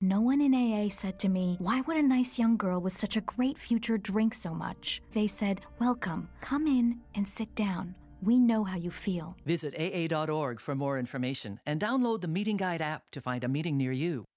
No one in AA said to me, "Why would a nice young girl with such a great future drink so much?" They said, "Welcome, come in and sit down. We know how you feel." Visit AA.org for more information and download the Meeting Guide app to find a meeting near you.